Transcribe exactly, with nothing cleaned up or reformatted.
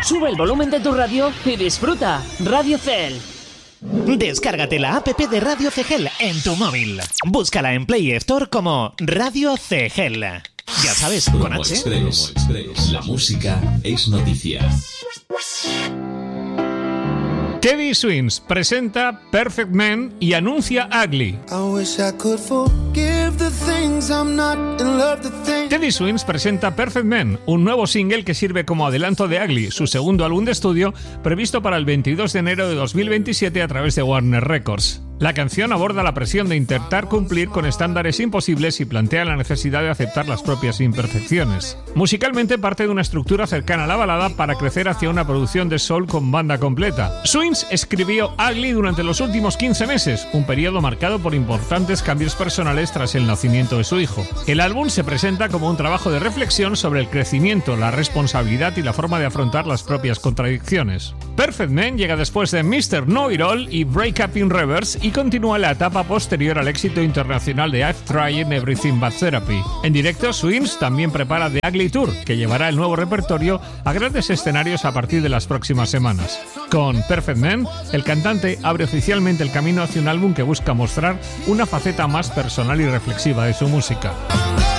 Sube el volumen de tu radio y disfruta. Radio Cel. Descárgate la app de Radio Cegel en tu móvil. Búscala en Play Store como Radio Cegel. Ya sabes, con Promo H. Express. Express. La música es noticia. Teddy Swims presenta Perfect Man y anuncia Ugly. Teddy Swims presenta Perfect Man, un nuevo single que sirve como adelanto de Ugly, su segundo álbum de estudio, previsto para el veintidós de enero de dos mil veintisiete a través de Warner Records. La canción aborda la presión de intentar cumplir con estándares imposibles y plantea la necesidad de aceptar las propias imperfecciones. Musicalmente parte de una estructura cercana a la balada para crecer hacia una producción de soul con banda completa. Swims escribió Ugly durante los últimos quince meses, un periodo marcado por importantes cambios personales tras el nacimiento de su hijo. El álbum se presenta como un trabajo de reflexión sobre el crecimiento, la responsabilidad y la forma de afrontar las propias contradicciones. Perfect Man llega después de mister Know-It-All y Break Up in Reverse y continúa la etapa posterior al éxito internacional de I've Tried Everything But Therapy. En directo, Swims también prepara The Ugly Tour, que llevará el nuevo repertorio a grandes escenarios a partir de las próximas semanas. Con Perfect Man, el cantante abre oficialmente el camino hacia un álbum que busca mostrar una faceta más personal y reflexiva de su música.